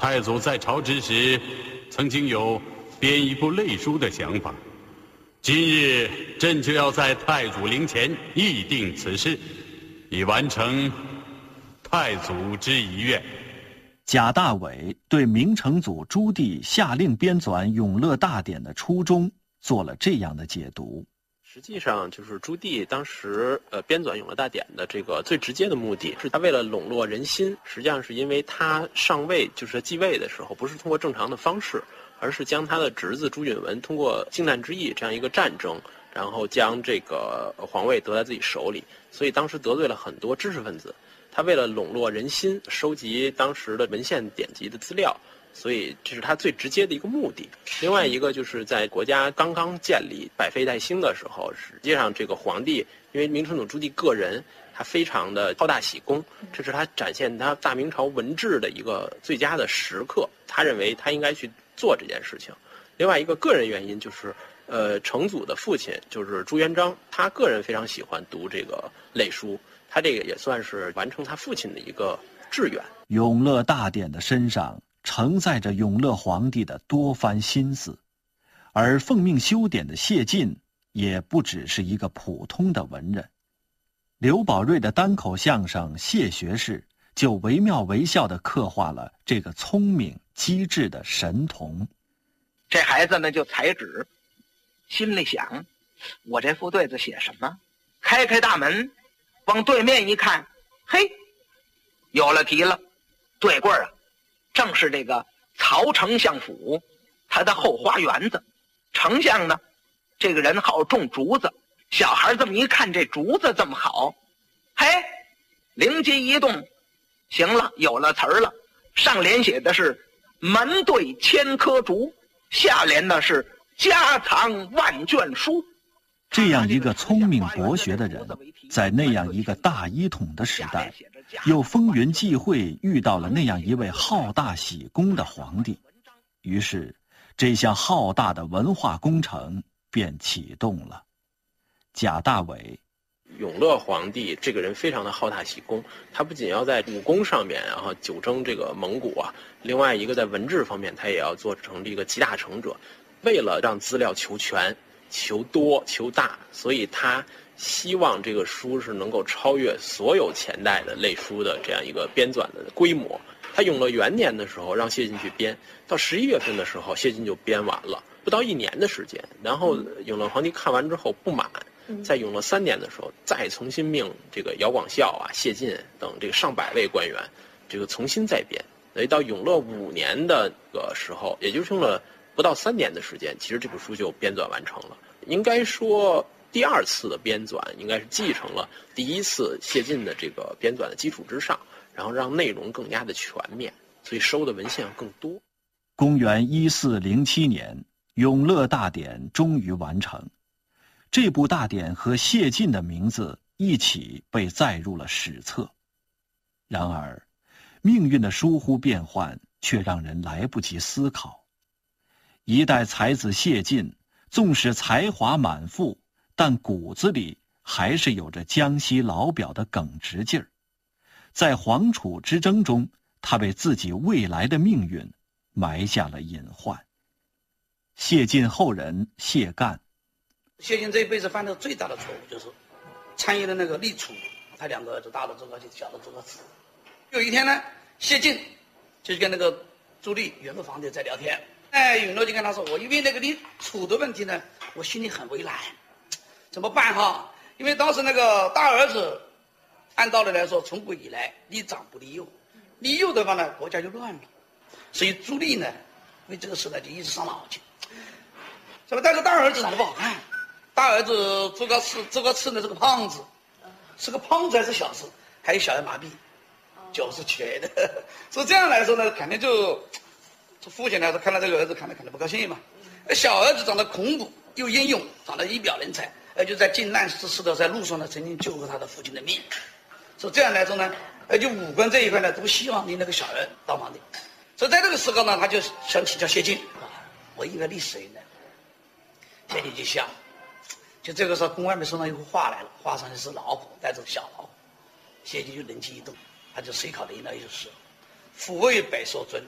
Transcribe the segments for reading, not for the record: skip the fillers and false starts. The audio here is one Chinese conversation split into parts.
太祖在朝之时，曾经有编一部类书的想法。今日朕就要在太祖陵前议定此事，以完成太祖之遗愿。 贾大伟对明成祖朱棣下令编纂《永乐大典》的初衷做了这样的解读。 实际上，就是朱棣当时编纂《永乐大典》的这个最直接的目的，是他为了笼络人心。实际上是因为他上位，就是继位的时候，不是通过正常的方式，而是将他的侄子朱允炆通过靖难之役这样一个战争，然后将这个皇位得在自己手里。所以当时得罪了很多知识分子。他为了笼络人心，收集当时的文献典籍的资料，所以这是他最直接的一个目的。另外一个就是在国家刚刚建立百废待兴的时候，实际上这个皇帝因为明成祖朱棣个人他非常的好大喜功，这是他展现他大明朝文治的一个最佳的时刻。他认为他应该去做这件事情。另外一个个人原因就是，成祖的父亲就是朱元璋，他个人非常喜欢读这个类书。他这个也算是完成他父亲的一个志愿。 永乐大典的身上承载着永乐皇帝的多番心思，而奉命修典的谢晋也不只是一个普通的文人。刘宝瑞的单口相声《谢学士》就惟妙惟肖地刻画了这个聪明机智的神童。 这孩子呢就裁纸，心里想，我这副对子写什么？开大门往对面一看，嘿，有了题了。对过啊，正是这个曹丞相府，他的后花园子。丞相呢，这个人好种竹子，小孩这么一看，这竹子这么好，嘿，灵机一动，行了，有了词儿了。上联写的是门对千棵竹，下联呢是家藏万卷书。 这样一个聪明博学的人，在那样一个大一统的时代，又风云际会遇到了那样一位好大喜功的皇帝，于是这项浩大的文化工程便启动了。贾大伟， 永乐皇帝这个人非常的好大喜功，他不仅要在武功上面然后久征这个蒙古啊，另外一个在文治方面他也要做成这个集大成者。为了让资料求全、求多、求大，所以他希望这个书是能够超越所有前代的类书的这样一个编纂的规模。他永乐元年的时候让谢晋去编，到11月份的时候谢晋就编完了，不到1年的时间。然后永乐皇帝看完之后不满，在永乐3年的时候再重新命这个姚广孝啊、谢晋等这个上百位官员，这个重新再编。所以到永乐5年的个时候，也就是用了不到3年的时间，其实这部书就编纂完成了。应该说第2次的编纂应该是继承了第1次谢晋的这个编纂的基础之上，然后让内容更加的全面，所以收的文献更多。 公元1407年，永乐大典终于完成。这部大典和谢晋的名字一起被载入了史册。然而，命运的疏忽变幻却让人来不及思考。一代才子谢晋，纵使才华满腹，但骨子里还是有着江西老表的耿直劲儿。在黄楚之争中，他为自己未来的命运埋下了隐患。谢晋后人谢干， 谢晋这一辈子犯的最大的错误就是参与了那个立储，他2个儿子，大的诸葛瑾，小的诸葛子。有一天呢，谢晋就跟那个朱棣永乐皇帝在聊天，永乐就跟他说，我因为那个立储的问题呢，我心里很为难，怎么办哈？因为当时那个大儿子按道理来说，从古以来立长不立幼，立幼的话呢，国家就乱了。所以朱棣呢，为这个事呢就一直伤脑筋。但是大儿子长得不好看，大儿子诸葛炽呢是个胖子，是个胖子还是小子，还有小儿麻痹，脚是瘸的。所以这样来说呢，肯定就父亲来说看到这个儿子肯定不高兴嘛。小儿子长得孔武又英勇，长得一表人才，就在靖难之事的在路上呢，曾经救过他的父亲的命。所以这样来说呢，就武官这一块呢，都希望立那个小儿当皇帝。所以在这个时候呢，他就想请教谢晋我应该立谁呢？谢晋就想，就这个时候宫外面送上一幅画来了，画上是老虎带着小老虎。谢晋就灵机一动，他就随口的应了一首诗：“抚慰百所尊，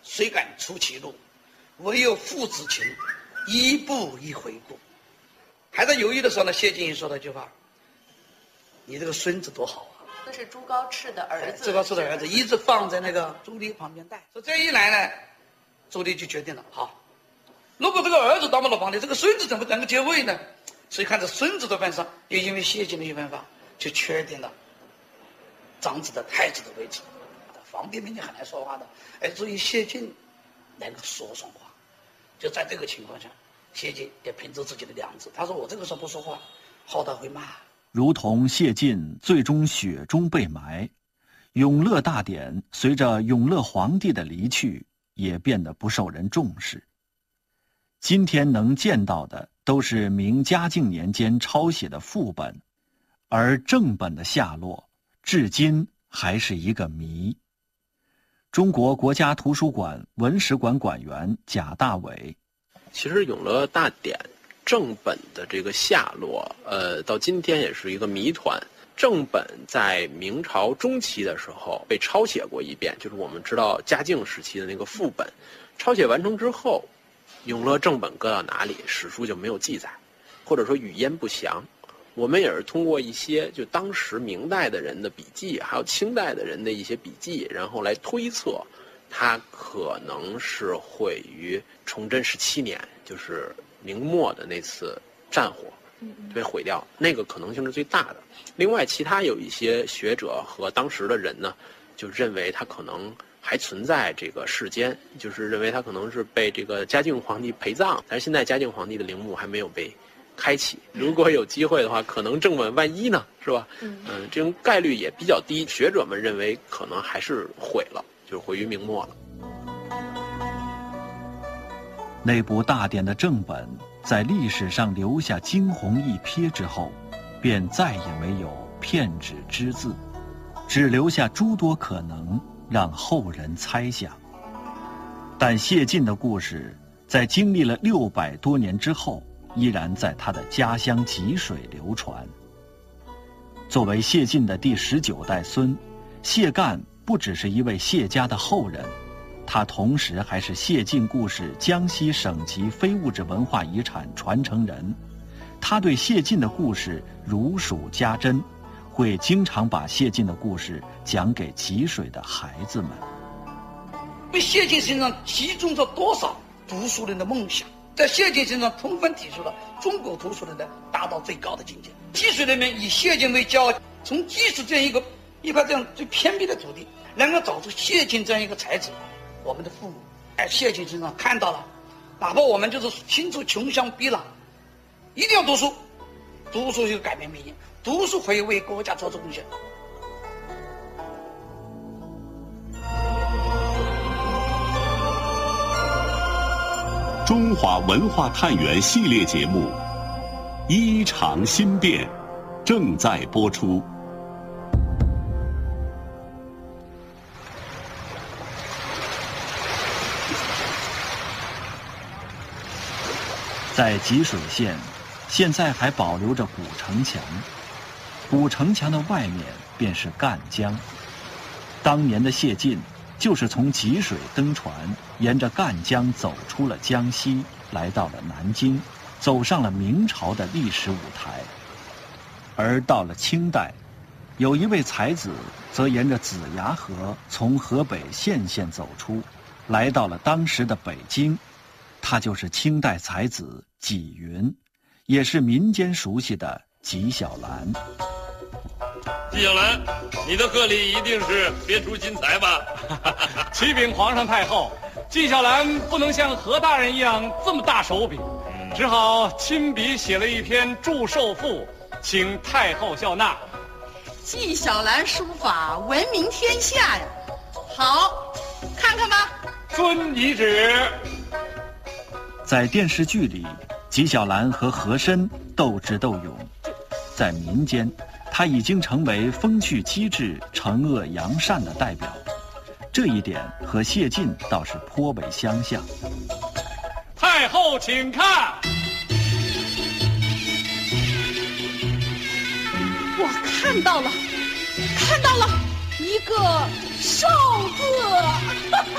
谁敢出其路？唯有父子情，一步一回顾。还在犹豫的时候呢，谢晋说了一句话：“你这个孙子多好啊！” 这是朱高炽的儿子。 朱高炽的儿子一直放在那个朱棣旁边带。说这一来呢，朱棣就决定了：好，如果这个儿子当不了皇帝，这个孙子怎么能够接位呢？所以看在孙子的份上，也因为谢晋的一番话，就确定了长子的太子的位置。皇帝面前很难说话的，哎，至于谢晋能够说话，就在这个情况下，谢晋也凭着自己的良知，他说我这个时候不说话，后代会骂。 如同谢晋最终雪中被埋，永乐大典随着永乐皇帝的离去也变得不受人重视。今天能见到的都是明嘉靖年间抄写的副本，而正本的下落至今还是一个谜。中国国家图书馆文史馆馆员贾大伟， 其实永乐大典正本的这个下落，到今天也是一个谜团。正本在明朝中期的时候被抄写过一遍，就是我们知道嘉靖时期的那个副本，抄写完成之后，永乐正本搁到哪里，史书就没有记载，或者说语焉不详。我们也是通过一些就当时明代的人的笔记，还有清代的人的一些笔记，然后来推测，它可能是毁于崇祯17年，就是明末的那次战火被毁掉，那个可能性是最大的。另外，其他有一些学者和当时的人呢，就认为它可能还存在这个世间，就是认为它可能是被这个嘉靖皇帝陪葬，但是现在嘉靖皇帝的陵墓还没有被开启，如果有机会的话，可能正本万一呢，是吧？这种概率也比较低。学者们认为可能还是毁了，就是毁于明末了。 那部大典的正本在历史上留下惊鸿一瞥之后，便再也没有片纸只字，只留下诸多可能，让后人猜想。但谢晋的故事在经历了600多年之后，依然在他的家乡吉水流传。作为谢晋的第19代孙，谢干不只是一位谢家的后人，他同时还是谢晋故事江西省级非物质文化遗产传承人。他对谢晋的故事如数家珍，会经常把谢晋的故事讲给吉水的孩子们。 因为谢晋身上集中着多少读书人的梦想，在谢晋身上充分体现了中国读书人的达到最高的境界。吉水人民以谢晋为骄傲，从吉水这样一块这样最偏僻的土地，能够找出谢晋这样一个才子，我们的父母在谢晋身上看到了，哪怕我们就是身处穷乡僻壤，一定要读书，读书就改变命运，读书会为国家做出贡献。 中华文化探源系列节目《衣裳新变》正在播出。 在吉水县，现在还保留着古城墙，古城墙的外面便是赣江。当年的谢晋就是从吉水登船，沿着赣江走出了江西，来到了南京，走上了明朝的历史舞台。而到了清代，有一位才子则沿着子牙河从河北献县走出，来到了当时的北京。他就是清代才子纪云，也是民间熟悉的纪晓岚。 纪晓岚，你的贺礼一定是别出心裁吧？ 启禀皇上太后，纪晓岚不能像何大人一样这么大手笔，只好亲笔写了一篇祝寿赋，请太后笑纳。 纪晓岚书法闻名天下呀！好，看看吧。 遵懿旨。 在电视剧里，纪晓岚和和珅斗智斗勇，在民间，他已经成为风趣机智、惩恶扬善的代表。这一点和谢晋倒是颇为相像。 太后请看， 我看到了一个寿字。